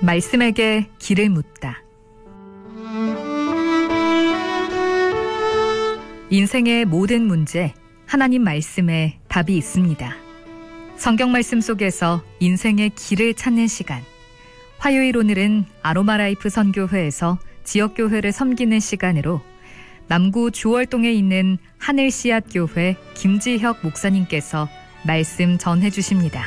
말씀에게 길을 묻다. 인생의 모든 문제, 하나님 말씀에 답이 있습니다. 성경 말씀 속에서 인생의 길을 찾는 시간. 화요일 오늘은 아로마라이프 선교회에서 지역교회를 섬기는 시간으로 남구 주월동에 있는 하늘씨앗교회 김지혁 목사님께서 말씀 전해주십니다.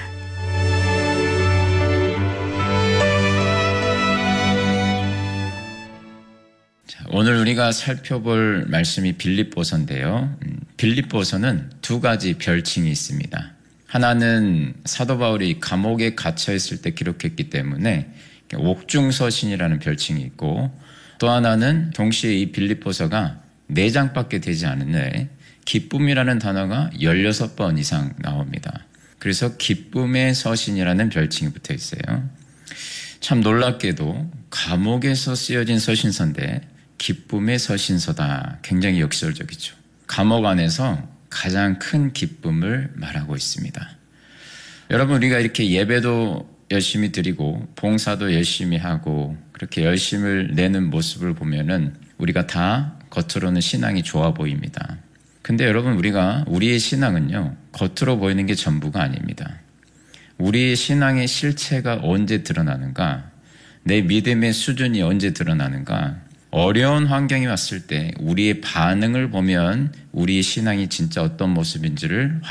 오늘 우리가 살펴볼 말씀이 빌립보서인데요. 빌립보서는 두 가지 별칭이 있습니다. 하나는 사도 바울이 감옥에 갇혀있을 때 기록했기 때문에 옥중서신이라는 별칭이 있고, 또 하나는 동시에 이 빌립보서가 4장밖에 되지 않은데 기쁨이라는 단어가 16번 이상 나옵니다. 그래서 기쁨의 서신이라는 별칭이 붙어 있어요. 참 놀랍게도 감옥에서 쓰여진 서신서인데 기쁨의 서신서다. 굉장히 역설적이죠. 감옥 안에서 가장 큰 기쁨을 말하고 있습니다. 여러분, 우리가 이렇게 예배도 열심히 드리고 봉사도 열심히 하고 그렇게 열심을 내는 모습을 보면은 우리가 다 겉으로는 신앙이 좋아 보입니다. 근데 여러분, 우리의 신앙은요, 겉으로 보이는 게 전부가 아닙니다. 우리의 신앙의 실체가 언제 드러나는가? 내 믿음의 수준이 언제 드러나는가? 어려운 환경이 왔을 때 우리의 반응을 보면 우리의 신앙이 진짜 어떤 모습인지를